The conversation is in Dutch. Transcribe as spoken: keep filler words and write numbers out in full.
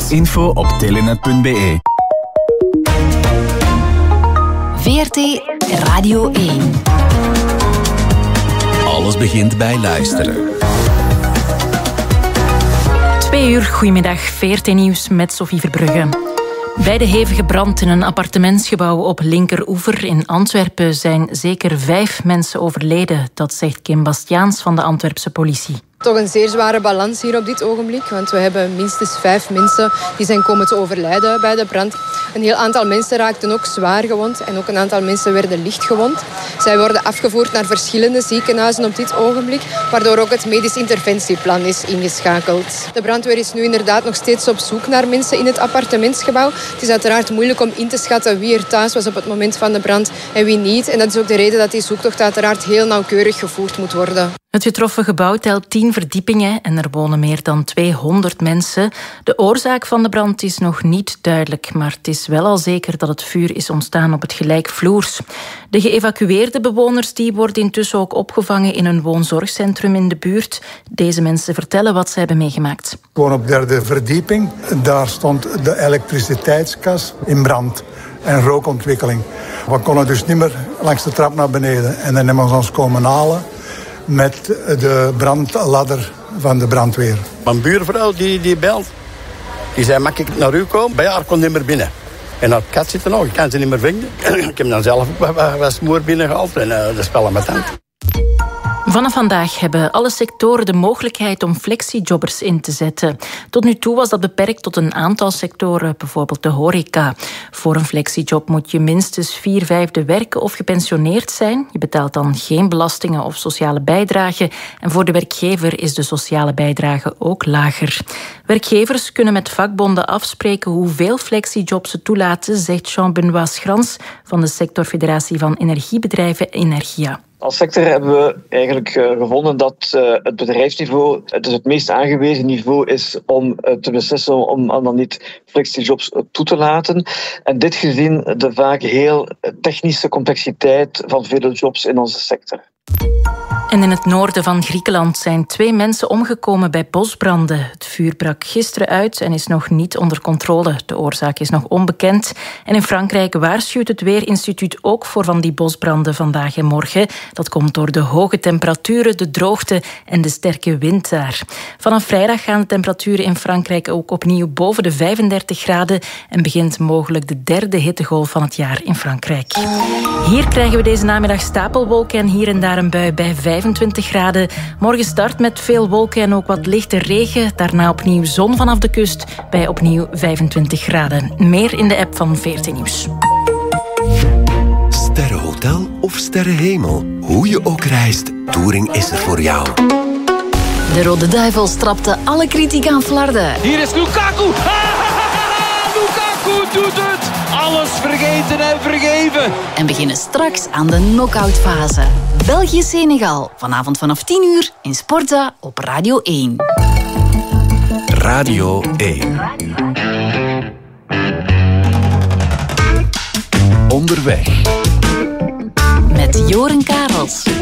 Info op telenet punt b e. V R T Radio één. Alles begint bij luisteren. Twee uur, goedemiddag, V R T Nieuws met Sophie Verbrugge. Bij de hevige brand in een appartementsgebouw op Linkeroever in Antwerpen zijn zeker vijf mensen overleden. Dat zegt Kim Bastiaans van de Antwerpse politie. Toch een zeer zware balans hier op dit ogenblik, want we hebben minstens vijf mensen die zijn komen te overlijden bij de brand. Een heel aantal mensen raakten ook zwaar gewond en ook een aantal mensen werden licht gewond. Zij worden afgevoerd naar verschillende ziekenhuizen op dit ogenblik, waardoor ook het medisch interventieplan is ingeschakeld. De brandweer is nu inderdaad nog steeds op zoek naar mensen in het appartementsgebouw. Het is uiteraard moeilijk om in te schatten wie er thuis was op het moment van de brand en wie niet. En dat is ook de reden dat die zoektocht uiteraard heel nauwkeurig gevoerd moet worden. Het getroffen gebouw telt tien verdiepingen en er wonen meer dan tweehonderd mensen. De oorzaak van de brand is nog niet duidelijk, maar het is wel al zeker dat het vuur is ontstaan op het gelijkvloers. De geëvacueerde bewoners die worden intussen ook opgevangen in een woonzorgcentrum in de buurt. Deze mensen vertellen wat ze hebben meegemaakt. Gewoon op de derde verdieping. Daar stond de elektriciteitskas in brand en rookontwikkeling. We konden dus niet meer langs de trap naar beneden. En dan hebben we ons komen halen met de brandladder van de brandweer. Mijn buurvrouw die, die belt, die zei, mag ik naar u komen? Bij haar kon niet meer binnen. En haar kat zit er nog, ik kan ze niet meer vinden. Ik heb dan zelf ook wat, wat smoor binnengehaald en uh, de spellen met hand. Vanaf vandaag hebben alle sectoren de mogelijkheid om flexiejobbers in te zetten. Tot nu toe was dat beperkt tot een aantal sectoren, bijvoorbeeld de horeca. Voor een flexiejob moet je minstens vier vijfde werken of gepensioneerd zijn. Je betaalt dan geen belastingen of sociale bijdrage. En voor de werkgever is de sociale bijdrage ook lager. Werkgevers kunnen met vakbonden afspreken hoeveel flexijobs ze toelaten, zegt Jean-Benoît Schrans van de sectorfederatie van energiebedrijven Energia. Als sector hebben we eigenlijk gevonden dat uh, het bedrijfsniveau het, dus het meest aangewezen niveau is om uh, te beslissen om, om dan niet flexijobs toe te laten. En dit gezien de vaak heel technische complexiteit van vele jobs in onze sector. En in het noorden van Griekenland zijn twee mensen omgekomen bij bosbranden. Het vuur brak gisteren uit en is nog niet onder controle. De oorzaak is nog onbekend. En in Frankrijk waarschuwt het Weerinstituut ook voor van die bosbranden vandaag en morgen. Dat komt door de hoge temperaturen, de droogte en de sterke wind daar. Vanaf vrijdag gaan de temperaturen in Frankrijk ook opnieuw boven de vijfendertig graden en begint mogelijk de derde hittegolf van het jaar in Frankrijk. Hier krijgen we deze namiddag stapelwolken en hier en daar een bui bij vijfentwintig graden. Morgen start met veel wolken en ook wat lichte regen. Daarna opnieuw zon vanaf de kust bij opnieuw vijfentwintig graden. Meer in de app van V R T Nieuws. Sterrenhotel of sterrenhemel. Hoe je ook reist, Touring is er voor jou. De Rode Duivels trapte alle kritiek aan flarden. Hier is Lukaku. Lukaku doet het. Alles vergeten en vergeven. En beginnen straks aan de knock-outfase. België-Senegal. Vanavond vanaf tien uur in Sportza op Radio één. Radio één. Onderweg. Met Joren Karels.